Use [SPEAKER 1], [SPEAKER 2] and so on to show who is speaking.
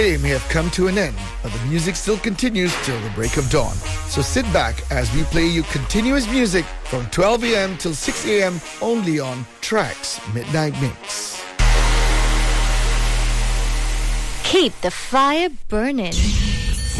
[SPEAKER 1] Day may have come to an end, but the music still continues till the break of dawn. So sit back as we play you continuous music from 12 a.m. till 6 a.m. only on Trax Midnight Mix.
[SPEAKER 2] Keep the fire burning.